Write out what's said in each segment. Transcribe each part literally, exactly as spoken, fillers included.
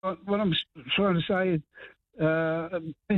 what, what I'm trying to say is uh,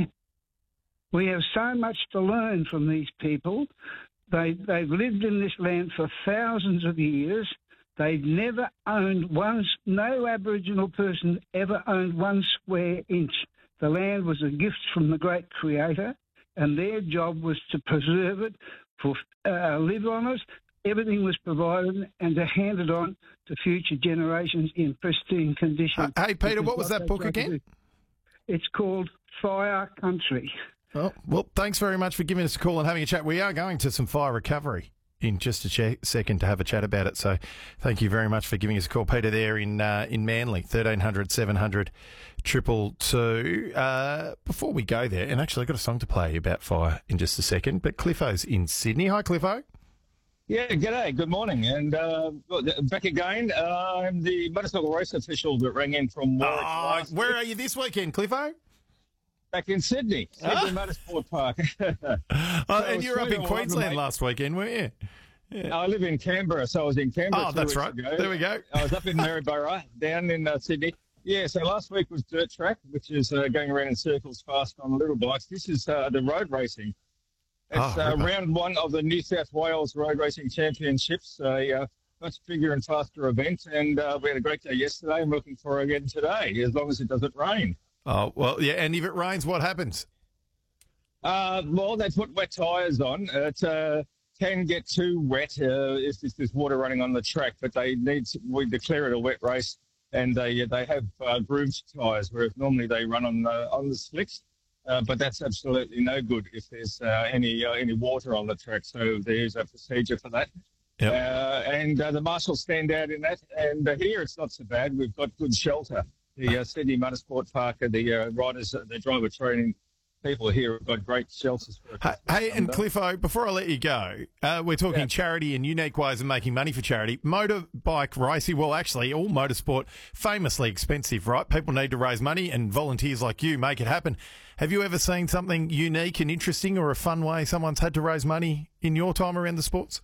we have so much to learn from these people. They, they've lived in this land for thousands of years. They've never owned one, no Aboriginal person ever owned one square inch. The land was a gift from the great Creator, and their job was to preserve it, for uh, live on it. Everything was provided, and to hand it on to future generations in pristine condition. Uh, hey, Peter, what was that book again? It's called Fire Country. Oh, well, thanks very much for giving us a call and having a chat. We are going to some fire recovery in just a ch- second to have a chat about it. So thank you very much for giving us a call, Peter, there in uh, in Manly, thirteen hundred, seven hundred, triple two. Uh, before we go there, and actually I've got a song to play about fire in just a second, but Cliffo's in Sydney. Hi, Cliffo. Yeah, g'day, good morning. And uh, back again, uh, I'm the motorcycle race official that rang in from Warwick. Oh, where week. Are you this weekend, Cliffo? Back in Sydney, Sydney ah. Motorsport Park. oh, so and you were up in Queensland last weekend, weren't you? Yeah. I live in Canberra, so I was in Canberra Oh, two that's weeks right. ago. There we go. I was up in Maryborough, down in uh, Sydney. Yeah, so last week was dirt track, which is uh, going around in circles fast on little bikes. This is uh, the road racing. It's oh, uh, round one of the New South Wales Road Racing Championships, a uh, much bigger and faster event. And uh, we had a great day yesterday. I'm looking for it again today, as long as it doesn't rain. Oh, well, yeah, and if it rains, what happens? Uh, well, they put wet tyres on. It uh, can get too wet uh, if there's water running on the track, but they need to, we declare it a wet race, and they they have uh, grooved tyres, whereas normally they run on uh, on the slicks. Uh, but that's absolutely no good if there's uh, any uh, any water on the track. So there's a procedure for that. Yep. Uh, and uh, the marshals stand out in that. And uh, here it's not so bad. We've got good shelter. The uh, Sydney Motorsport Park, uh, the uh, riders, uh, the driver training people here have got great shelters. For hey, hey and Cliffo, before I let you go, uh, we're talking yeah. charity and unique ways of making money for charity. Motorbike racing, well, actually, all motorsport, famously expensive, right? People need to raise money, and volunteers like you make it happen. Have you ever seen something unique and interesting or a fun way someone's had to raise money in your time around the sports?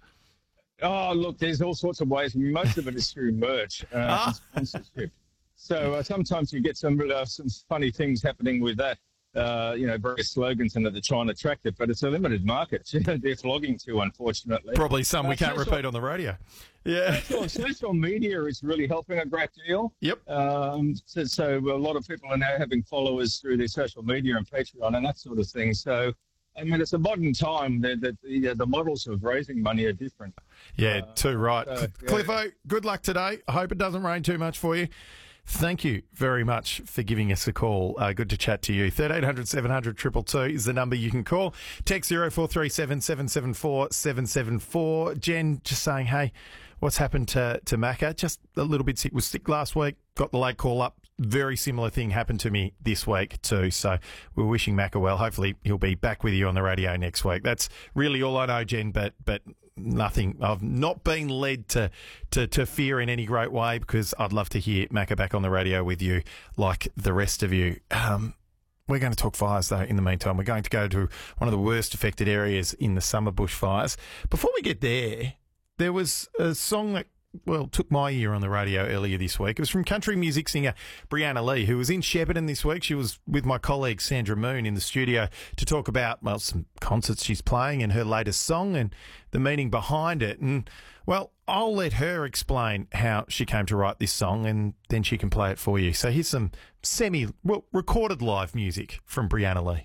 Oh, look, there's all sorts of ways. Most of it is through merch uh, ah. and sponsorship. So uh, sometimes you get some uh, some funny things happening with that. Uh, you know, various slogans and that they're trying to attract it, but it's a limited market. They're flogging to, unfortunately. Probably some we uh, can't social, repeat on the radio. Yeah. Social, social media is really helping a great deal. Yep. Um, so, so a lot of people are now having followers through their social media and Patreon and that sort of thing. So, I mean, it's a modern time that, that the, the models of raising money are different. Yeah, uh, too right. So, yeah. Cliffo, good luck today. I hope it doesn't rain too much for you. Thank you very much for giving us a call. Uh, good to chat to you. thirteen hundred, seven hundred, two two two is the number you can call. Text zero four three seven, seven seven four, seven seven four. Jen just saying, hey, what's happened to, to Macca? Just a little bit sick. Was sick last week. Got the late call up. Very similar thing happened to me this week too. So we're wishing Macca well. Hopefully he'll be back with you on the radio next week. That's really all I know, Jen, but but nothing. I've not been led to, to, to fear in any great way, because I'd love to hear Macca back on the radio with you like the rest of you. Um, we're going to talk fires, though, in the meantime. We're going to go to one of the worst affected areas in the summer bushfires. Before we get there, there was a song that, well, took my ear on the radio earlier this week. It was from country music singer Brianna Lee, who was in Shepparton this week. She was with my colleague Sandra Moon in the studio to talk about, well, some concerts she's playing and her latest song and the meaning behind it. And, well, I'll let her explain how she came to write this song, and then she can play it for you. So here's some semi, well, recorded live music from Brianna Lee.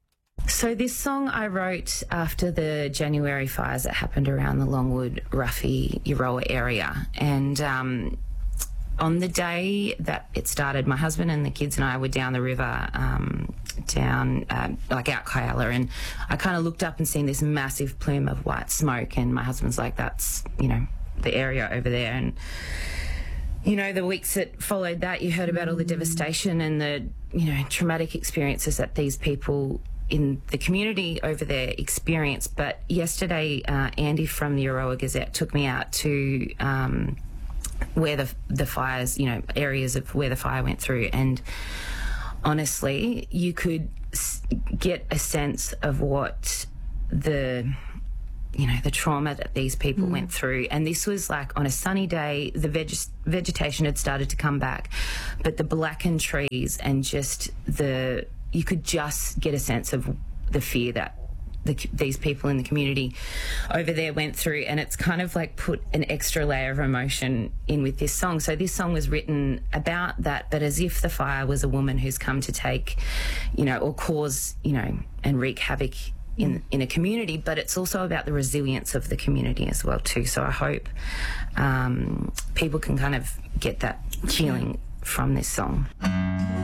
So this song I wrote after the January fires that happened around the Longwood, Ruffy, Euroa area. And um, on the day that it started, my husband and the kids and I were down the river, um, down, uh, like out Kyalla, and I kind of looked up and seen this massive plume of white smoke, and my husband's like, that's, you know, the area over there. And you know, the weeks that followed that, you heard about all the devastation and the, you know, traumatic experiences that these people in the community over there experience. But yesterday, uh, Andy from the Euroa Gazette took me out to um, where the the fires, you know, areas of where the fire went through, and honestly, you could s- get a sense of what the you know, the trauma that these people mm. went through. And this was like on a sunny day, the veg- vegetation had started to come back, but the blackened trees and just the, you could just get a sense of the fear that the, these people in the community over there went through, and it's kind of like put an extra layer of emotion in with this song. So this song was written about that, but as if the fire was a woman who's come to take, you know, or cause, you know, and wreak havoc in in a community, but it's also about the resilience of the community as well too. So I hope um, people can kind of get that feeling from this song.